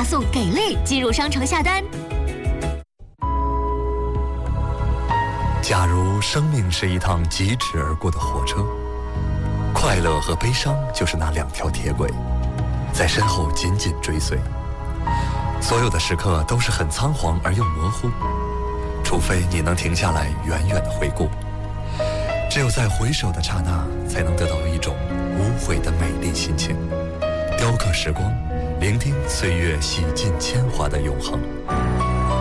加速给力，进入商城下单。 假如生命是一趟疾驰而过的火车，快乐和悲伤就是那2条铁轨，在身后紧紧追随。所有的时刻都是很仓皇而又模糊，除非你能停下来远远的回顾。只有在回首的刹那，才能得到一种无悔的美丽心情，雕刻时光，聆听岁月洗尽铅华的永恒。